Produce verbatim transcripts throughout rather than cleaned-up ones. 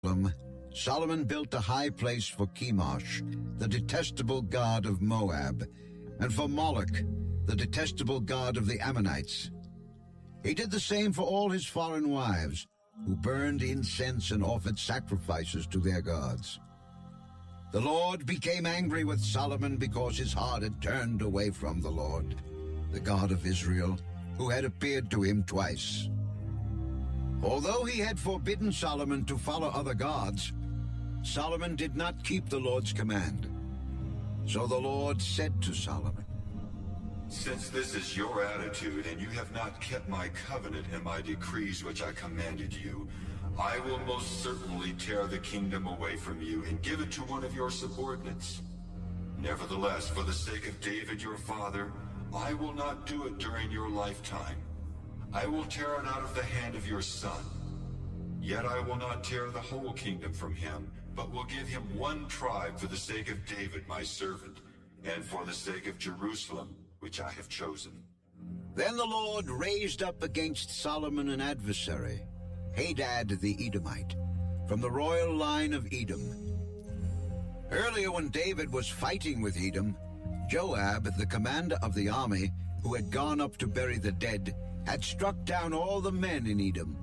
Solomon built a high place for Chemosh, the detestable god of Moab, and for Moloch, the detestable god of the Ammonites. He did the same for all his foreign wives, who burned incense and offered sacrifices to their gods. The Lord became angry with Solomon because his heart had turned away from the Lord, the God of Israel, who had appeared to him twice. Although he had forbidden Solomon to follow other gods, Solomon did not keep the Lord's command. So the Lord said to Solomon, "Since this is your attitude, and you have not kept my covenant and my decrees which I commanded you, I will most certainly tear the kingdom away from you and give it to one of your subordinates. Nevertheless, for the sake of David your father, I will not do it during your lifetime. I will tear it out of the hand of your son. Yet I will not tear the whole kingdom from him, but will give him one tribe for the sake of David my servant, and for the sake of Jerusalem, which I have chosen." Then the Lord raised up against Solomon an adversary, Hadad the Edomite, from the royal line of Edom. Earlier, when David was fighting with Edom, Joab, the commander of the army, who had gone up to bury the dead, had struck down all the men in Edom.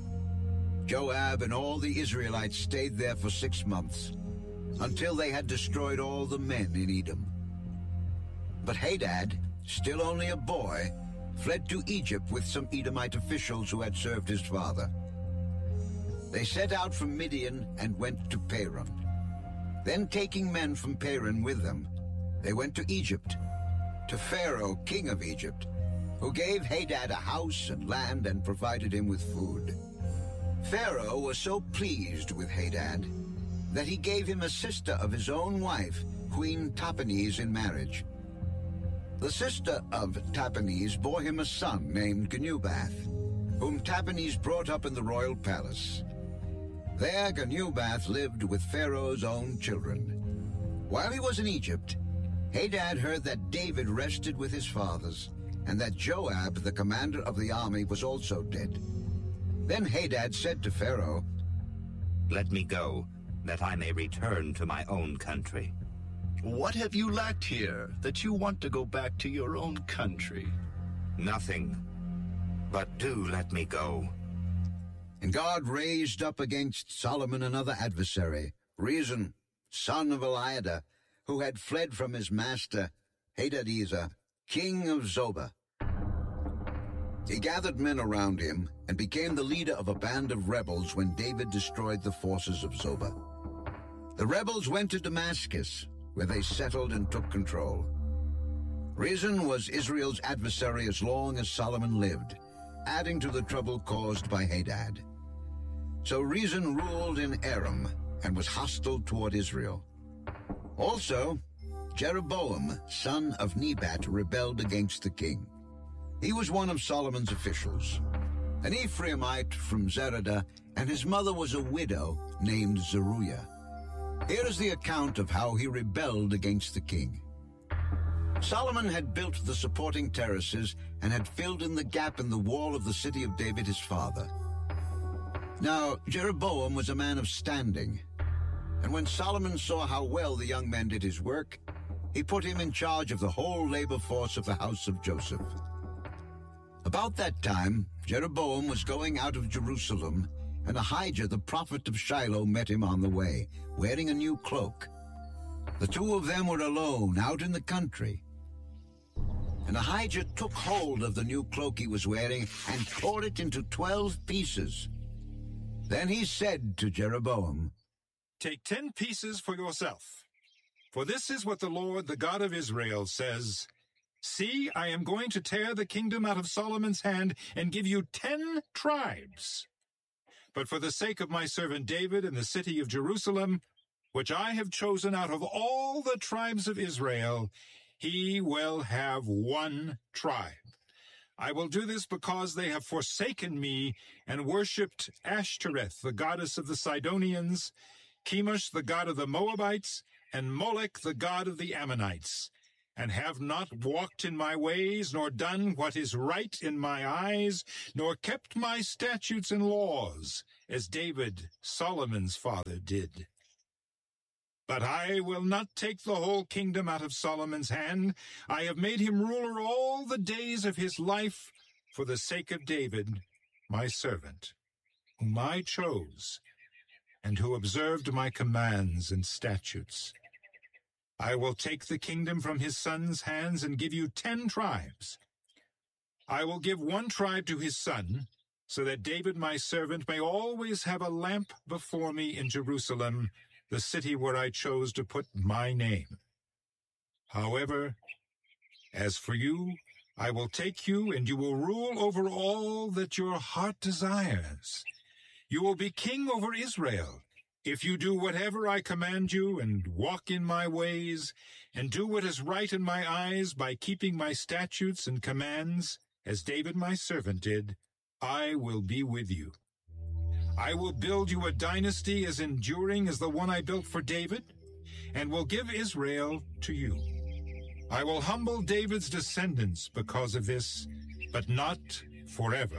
Joab and all the Israelites stayed there for six months, until they had destroyed all the men in Edom. But Hadad, still only a boy, fled to Egypt with some Edomite officials who had served his father. They set out from Midian and went to Paran. Then, taking men from Paran with them, they went to Egypt, to Pharaoh, king of Egypt, who gave Hadad a house and land and provided him with food. Pharaoh was so pleased with Hadad that he gave him a sister of his own wife, Queen Tahpenes, in marriage. The sister of Tahpenes bore him a son named Genubath, whom Tahpenes brought up in the royal palace. There Genubath lived with Pharaoh's own children. While he was in Egypt, Hadad heard that David rested with his fathers, and that Joab, the commander of the army, was also dead. Then Hadad said to Pharaoh, "Let me go, that I may return to my own country." "What have you lacked here, that you want to go back to your own country?" "Nothing, but do let me go." And God raised up against Solomon another adversary, Rezon, son of Eliada, who had fled from his master, Hadadezer, king of Zobah. He gathered men around him and became the leader of a band of rebels when David destroyed the forces of Zobah. The rebels went to Damascus, where they settled and took control. Rezon was Israel's adversary as long as Solomon lived, adding to the trouble caused by Hadad. So Rezon ruled in Aram and was hostile toward Israel. Also, Jeroboam, son of Nebat, rebelled against the king. He was one of Solomon's officials, an Ephraimite from Zeradah, and his mother was a widow named Zeruiah. Here is the account of how he rebelled against the king. Solomon had built the supporting terraces and had filled in the gap in the wall of the city of David his father. Now Jeroboam was a man of standing, and when Solomon saw how well the young man did his work, he put him in charge of the whole labor force of the house of Joseph. About that time, Jeroboam was going out of Jerusalem, and Ahijah the prophet of Shiloh met him on the way, wearing a new cloak. The two of them were alone out in the country. And Ahijah took hold of the new cloak he was wearing and tore it into twelve pieces. Then he said to Jeroboam, "Take ten pieces for yourself. For this is what the Lord, the God of Israel, says, See, I am going to tear the kingdom out of Solomon's hand and give you ten tribes. But for the sake of my servant David and the city of Jerusalem, which I have chosen out of all the tribes of Israel, he will have one tribe. I will do this because they have forsaken me and worshipped Ashtoreth, the goddess of the Sidonians, Chemosh, the god of the Moabites, and Molech, the god of the Ammonites, and have not walked in my ways, nor done what is right in my eyes, nor kept my statutes and laws, as David, Solomon's father, did. But I will not take the whole kingdom out of Solomon's hand. I have made him ruler all the days of his life for the sake of David, my servant, whom I chose, and who observed my commands and statutes. I will take the kingdom from his son's hands and give you ten tribes. I will give one tribe to his son, so that David my servant may always have a lamp before me in Jerusalem, the city where I chose to put my name. However, as for you, I will take you, and you will rule over all that your heart desires. You will be king over Israel, if you do whatever I command you, and walk in my ways, and do what is right in my eyes by keeping my statutes and commands, as David my servant did. I will be with you. I will build you a dynasty as enduring as the one I built for David, and will give Israel to you. I will humble David's descendants because of this, but not forever.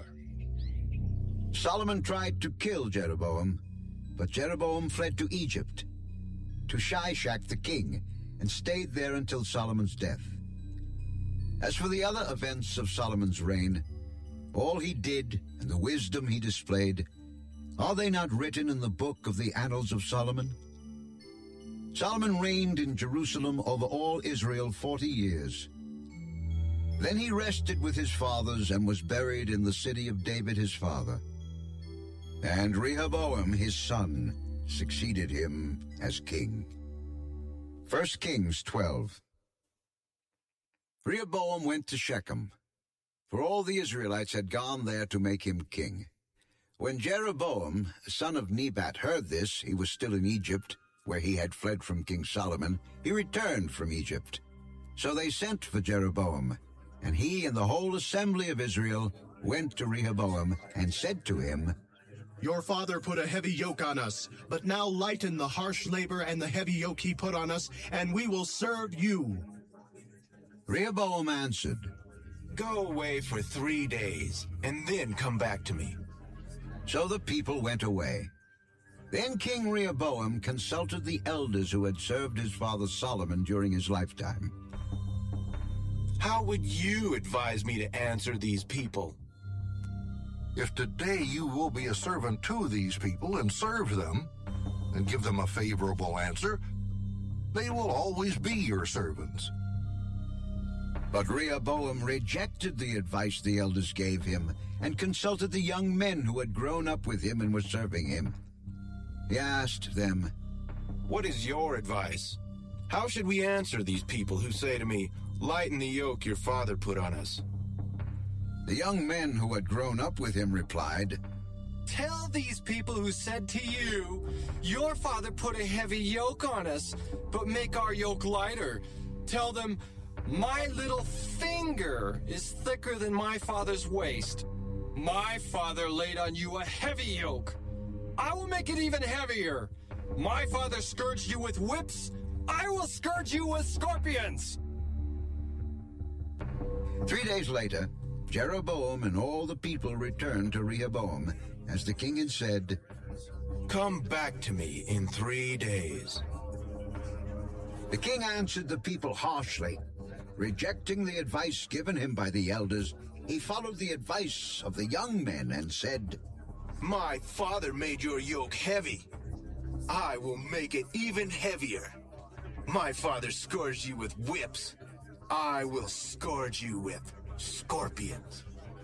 Solomon tried to kill Jeroboam, but Jeroboam fled to Egypt, to Shishak the king, and stayed there until Solomon's death. As for the other events of Solomon's reign, all he did and the wisdom he displayed, are they not written in the book of the Annals of Solomon? Solomon reigned in Jerusalem over all Israel forty years. Then he rested with his fathers and was buried in the city of David his father. And Rehoboam his son succeeded him as king. First Kings twelve. Rehoboam went to Shechem, for all the Israelites had gone there to make him king. When Jeroboam, son of Nebat, heard this, he was still in Egypt, where he had fled from King Solomon. He returned from Egypt. So they sent for Jeroboam, and he and the whole assembly of Israel went to Rehoboam and said to him, Your father put a heavy yoke on us, but now lighten the harsh labor and the heavy yoke he put on us, and we will serve you. Rehoboam answered, Go away for three days, and then come back to me. So the people went away. Then King Rehoboam consulted the elders who had served his father Solomon during his lifetime. How would you advise me to answer these people? If today you will be a servant to these people and serve them, and give them a favorable answer, they will always be your servants. But Rehoboam rejected the advice the elders gave him and consulted the young men who had grown up with him and were serving him. He asked them, What is your advice? How should we answer these people who say to me, Lighten the yoke your father put on us? The young men who had grown up with him replied, Tell these people who said to you, Your father put a heavy yoke on us, but make our yoke lighter. Tell them, My little finger is thicker than my father's waist. My father laid on you a heavy yoke. I will make it even heavier. My father scourged you with whips. I will scourge you with scorpions. Three days later, Jeroboam and all the people returned to Rehoboam, as the king had said, Come back to me in three days. The king answered the people harshly. Rejecting the advice given him by the elders, he followed the advice of the young men and said, My father made your yoke heavy. I will make it even heavier. My father scourged you with whips. I will scourge you with scorpions.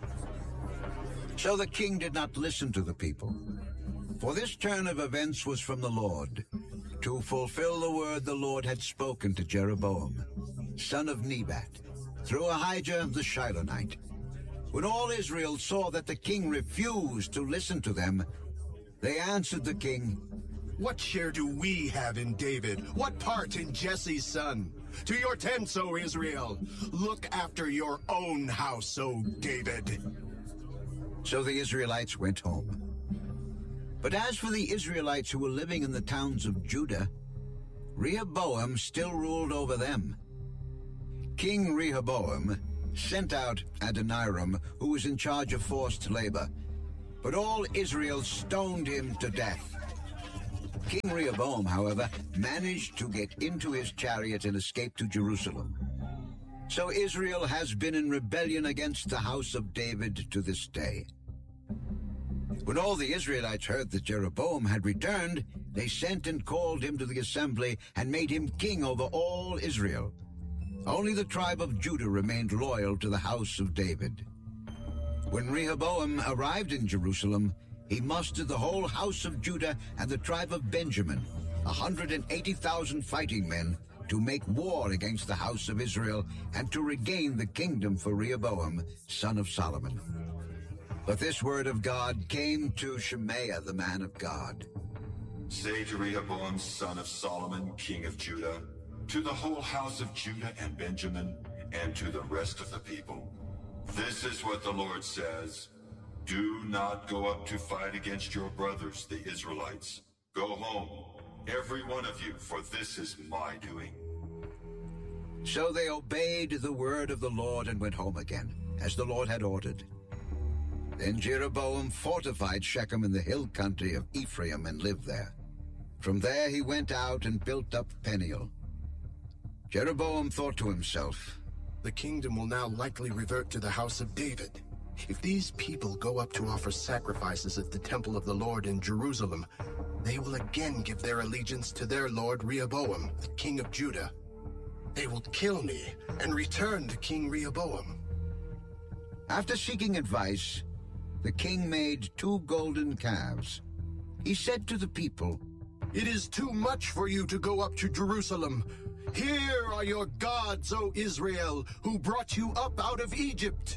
So the king did not listen to the people. For this turn of events was from the Lord, to fulfill the word the Lord had spoken to Jeroboam, son of Nebat, through Ahijah the Shilonite. When all Israel saw that the king refused to listen to them, they answered the king, What share do we have in David? What part in Jesse's son? To your tents, O Israel! Look after your own house, O David! So the Israelites went home. But as for the Israelites who were living in the towns of Judah, Rehoboam still ruled over them. King Rehoboam sent out Adoniram, who was in charge of forced labor. but all Israel stoned him to death. King Rehoboam, however, managed to get into his chariot and escape to Jerusalem. So Israel has been in rebellion against the house of David to this day. When all the Israelites heard that Jeroboam had returned, they sent and called him to the assembly and made him king over all Israel. Only the tribe of Judah remained loyal to the house of David. When Rehoboam arrived in Jerusalem, he mustered the whole house of Judah and the tribe of Benjamin, one hundred eighty thousand fighting men, to make war against the house of Israel and to regain the kingdom for Rehoboam, son of Solomon. But this word of God came to Shemaiah, the man of God. Say to Rehoboam, son of Solomon, king of Judah, to the whole house of Judah and Benjamin, and to the rest of the people, this is what the Lord says. Do not go up to fight against your brothers, the Israelites. Go home, every one of you, for this is my doing. So they obeyed the word of the Lord and went home again, as the Lord had ordered. Then Jeroboam fortified Shechem in the hill country of Ephraim and lived there. From there he went out and built up Peniel. Jeroboam thought to himself, The kingdom will now likely revert to the house of David. If these people go up to offer sacrifices at the temple of the Lord in Jerusalem, they will again give their allegiance to their lord Rehoboam, the king of Judah. They will kill me and return to King Rehoboam. After seeking advice, the king made two golden calves. He said to the people, It is too much for you to go up to Jerusalem. Here are your gods, O Israel, who brought you up out of Egypt.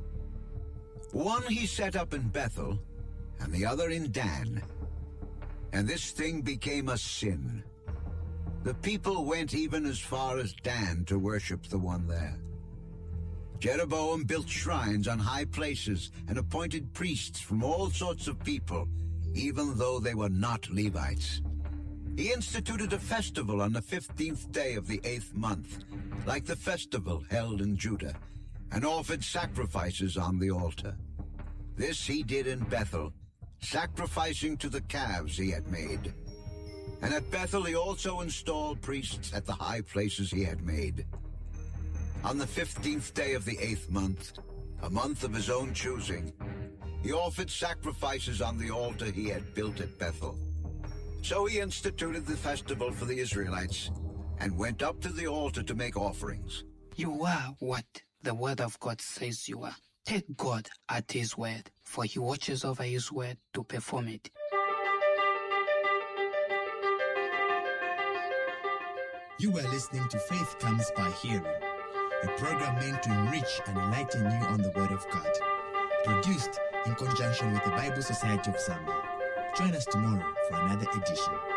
One he set up in Bethel, and the other in Dan. And this thing became a sin. The people went even as far as Dan to worship the one there. Jeroboam built shrines on high places and appointed priests from all sorts of people, even though they were not Levites. He instituted a festival on the fifteenth day of the eighth month, like the festival held in Judah, and offered sacrifices on the altar. This he did in Bethel, sacrificing to the calves he had made. And at Bethel he also installed priests at the high places he had made. On the fifteenth day of the eighth month, a month of his own choosing, he offered sacrifices on the altar he had built at Bethel. So he instituted the festival for the Israelites and went up to the altar to make offerings. You are what the word of God says you are. Take God at his word, for he watches over his word to perform it. You are listening to Faith Comes by Hearing, a program meant to enrich and enlighten you on the Word of God. Produced in conjunction with the Bible Society of Zambia. Join us tomorrow for another edition.